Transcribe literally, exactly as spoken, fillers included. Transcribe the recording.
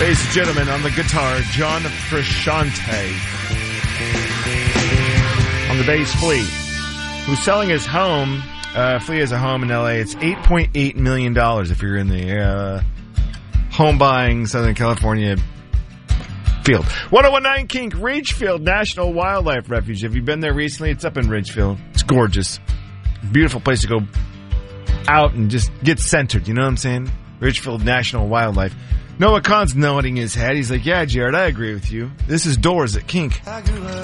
Ladies and gentlemen, on the guitar, John Frusciante. On the bass, Flea, who's selling his home. Uh, Flea has a home in L A. It's eight point eight million dollars if you're in the uh, home buying Southern California field. ten nineteen Kink, Ridgefield National Wildlife Refuge. Have you been there recently? It's up in Ridgefield. It's gorgeous. Beautiful place to go out and just get centered. You know what I'm saying? Ridgefield National Wildlife. Noah Khan's nodding his head. He's like, yeah, Jared, I agree with you. This is Doors at Kink.